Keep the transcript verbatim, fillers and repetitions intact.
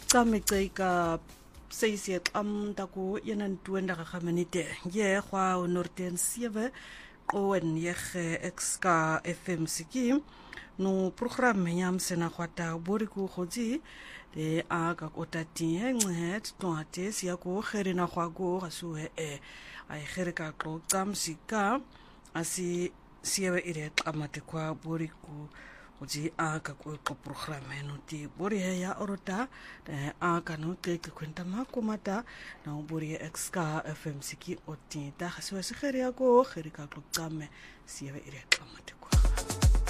Xame ka seisi xam taku yanan tuenda ka menite ye kwa norten sieve qoen ye exka F M siki no program yam sena kwata boriku khoji de aga kotati ngcet toate sia ko kherina khwago asuhe e ay kherika ko xam sika asi sieve ire xamate kwa boriku uji aga ko program no ti bori ya orota aga no te kwenta makomata na bori exka F M siki oti ta haswa sikheria ko kherika ko xame sieve ire xamate